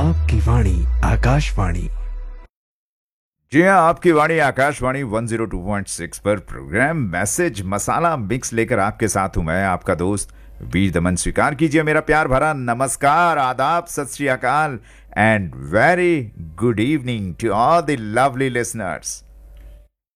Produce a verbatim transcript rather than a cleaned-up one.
आपकी वाणी आकाशवाणी। जी हाँ, आपकी वाणी आकाशवाणी एक सौ दो पॉइंट छह पर प्रोग्राम मैसेज मसाला मिक्स लेकर आपके साथ हूं मैं, आपका दोस्त वीर दमन। स्वीकार कीजिए मेरा प्यार भरा नमस्कार, आदाब, सत श्री अकाल and very good evening to all the lovely listeners.